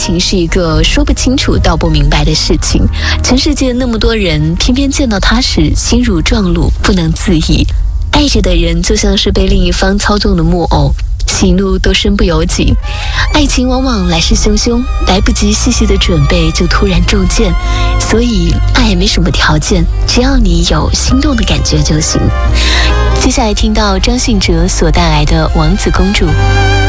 情是一个说不清楚道不明白的事情，全世界那么多人，偏偏见到他时心如撞鹿，不能自已。爱着的人就像是被另一方操纵的木偶，喜怒都身不由己。爱情往往来势汹汹，来不及细细的准备就突然中箭，所以爱没什么条件，只要你有心动的感觉就行。接下来听到张信哲所带来的《王子公主》。